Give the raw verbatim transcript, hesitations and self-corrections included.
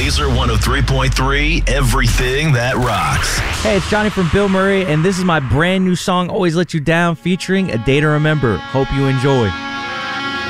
Laser one oh three point three, everything that rocks. Hey, it's Johnny from Bill Murray, and this is my brand new song, Always Let You Down, featuring A Day to Remember. Hope you enjoy.